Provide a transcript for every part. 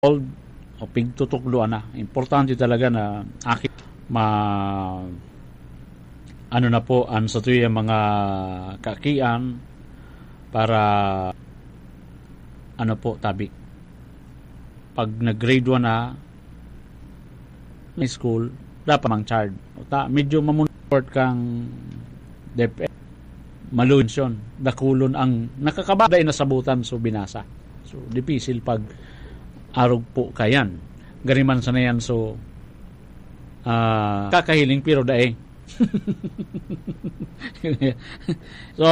old o pigtutukluan na. Importante talaga na akit ano na po ang sa tuyo mga kakian para ano po tabi pag nag-grade 1 na high school dapat mang child medyo mamunport kang DepEd malunsyon dakulon ang nakakabaday na sabutan so binasa so dipisil pag arog po kayan gariman sa na yan so kakahiling pero dae so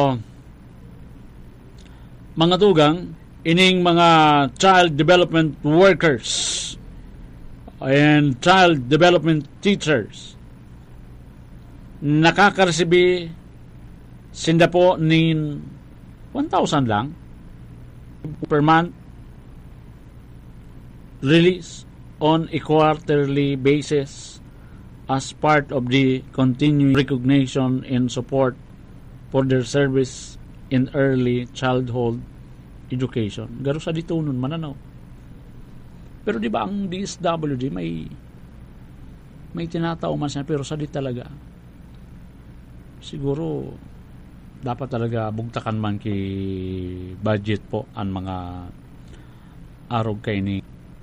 mga tugang ining mga child development workers and child development teachers nakakaresibi sinda po nin 1,000 lang per month release on a quarterly basis as part of the continuing recognition and support for their service in early childhood education. Garo sa dito nun mananaw. Pero di ba ang DSWD may tinatao man siya pero sa di talaga. Siguro dapat talaga bugtakan man ki budget po ang mga arog kay ni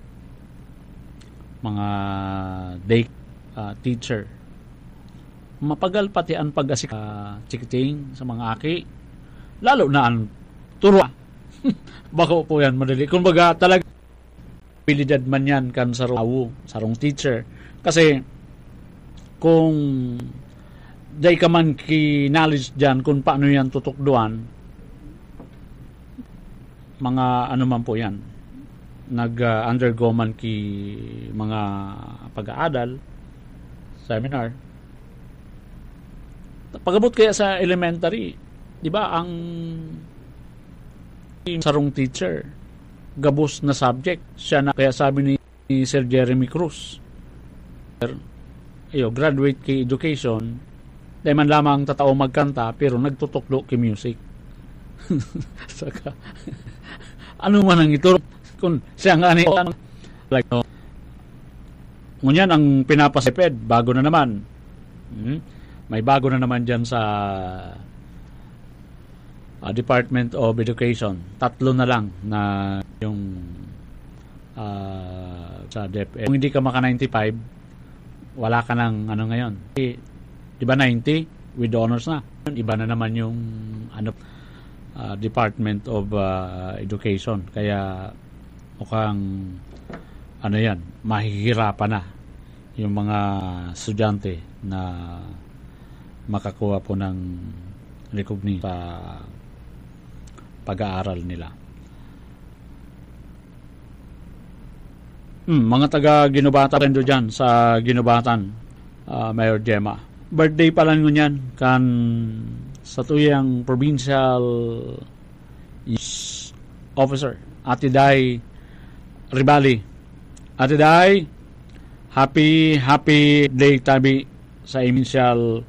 mga day teacher mapagal pati ang pag-asik chikiting sa mga aki lalo na ang turo bako po yan madali kung baga talaga pilidad man yan kan sarong teacher kasi kung day ka man ki knowledge dyan kung paano yan tutukduan mga ano man po yan nag-undergo man ki mga pag-aadal seminar pagabot kaya sa elementary di ba ang sarong teacher gabos na subject siya na kaya sabi ni Sir Jeremy Cruz graduate ki education dahil man lamang tatao magkanta pero nagtutuklo ki music saka ano man ang ituro kung siya nga like ngunyan ang pinapasiped bago na naman may bago na naman dyan sa Department of Education 3 na lang na yung sa DepEd kung hindi ka maka 95 wala ka ng ano ngayon di ba 90 with honors na iba na naman yung Department of Education kaya mukhang ano yan mahihirapan na yung mga estudyante na makakuha po ng recognition sa pag-aaral nila. Mga taga Ginubatan rin dyan sa Ginubatan, Mayor Gemma. Birthday pa lang ngunyan kan sa tuyang provincial officer Ate Day Ribali. Ate Day, happy day tabi sa provincial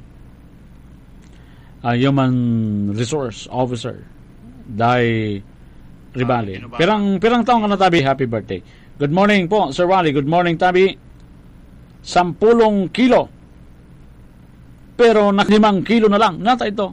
human resource officer Day Ribali. Pirang taong ka na tabi, happy birthday. Good morning po Sir Wally, good morning tabi. 10 kilo pero 5 kilo na lang nata ito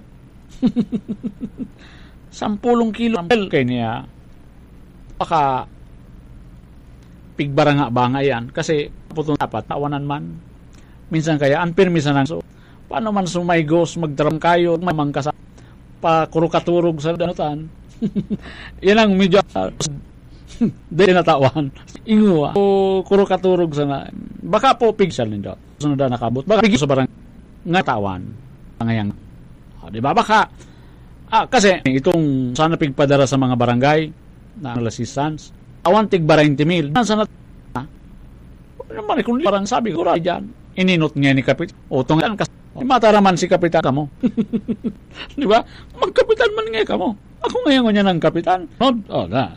10 kilo kay niya baka pigbara nga ba nga yan kasi putong dapat tawanan man minsan kaya unpermisan so paano man sumaygos magdarang kayo mamang kasa pakurukaturog sa danutan yan ang medyo dahil natawan inguwa o kurukaturog sana baka po pigsal nindo sunod na nakabot baka pigil sa barang nga tawan ngayang di ba baka kasi itong sana pigpadara sa mga barangay na assistance awan tig 20,000 sana naman kung parang sabi ko diyan ininot niya ni kapit utong kasi mataraman si kapitan kamo di ba magkapitan man nga kamo ako ngayon niya ng kapitan na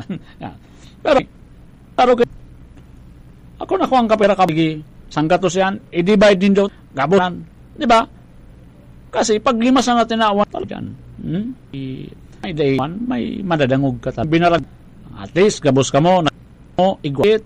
pero ako na ko ang kapera kabigi sanggatos yan i-divide din daw gabulan di ba kasi pag limas na natin na awan talagang may day one may madadangog ka binarag at least gabos ka mo igwit